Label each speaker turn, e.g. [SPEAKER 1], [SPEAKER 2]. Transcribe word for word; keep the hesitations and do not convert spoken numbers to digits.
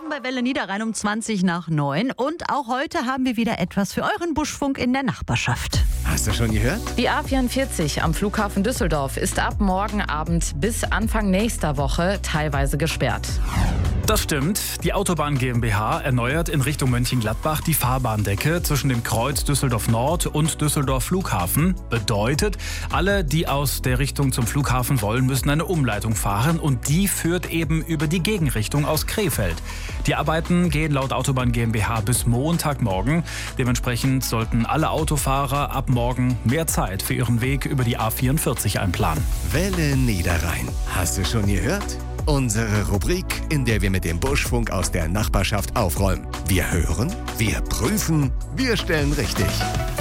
[SPEAKER 1] Morgen bei Welle Niederrhein um zwanzig nach neun. Und auch heute haben wir wieder etwas für euren Buschfunk in der Nachbarschaft.
[SPEAKER 2] Hast du schon gehört?
[SPEAKER 3] Die A vierundvierzig am Flughafen Düsseldorf ist ab morgen Abend bis Anfang nächster Woche teilweise gesperrt.
[SPEAKER 4] Das stimmt. Die Autobahn GmbH erneuert in Richtung Mönchengladbach die Fahrbahndecke zwischen dem Kreuz Düsseldorf Nord und Düsseldorf Flughafen. Bedeutet, alle, die aus der Richtung zum Flughafen wollen, müssen eine Umleitung fahren und die führt eben über die Gegenrichtung aus Krefeld. Die Arbeiten gehen laut Autobahn GmbH bis Montagmorgen. Dementsprechend sollten alle Autofahrer ab morgen mehr Zeit für ihren Weg über die A vierundvierzig einplanen.
[SPEAKER 2] Welle Niederrhein. Hast du schon gehört? Unsere Rubrik, in der wir mit dem Buschfunk aus der Nachbarschaft aufräumen. Wir hören, wir prüfen, wir stellen richtig.